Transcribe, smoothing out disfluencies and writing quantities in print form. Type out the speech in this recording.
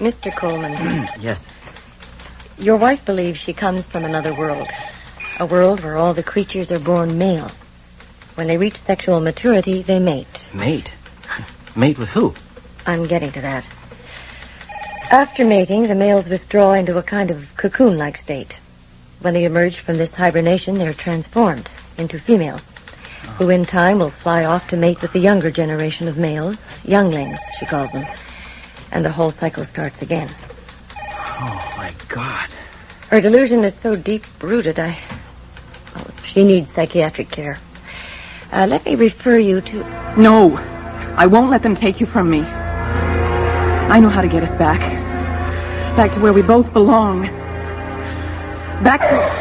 Mr. Coleman. Yes. Your wife believes she comes from another world. A world where all the creatures are born male. When they reach sexual maturity, they mate. Mate? Mate with who? I'm getting to that. After mating, the males withdraw into a kind of cocoon-like state. When they emerge from this hibernation, they're transformed into females, who in time will fly off to mate with the younger generation of males, younglings, she calls them. And the whole cycle starts again. Oh, my God. Her delusion is so deep-rooted, she needs psychiatric care. Let me refer you to... No, I won't let them take you from me. I know how to get us back. Back to where we both belong. Back to...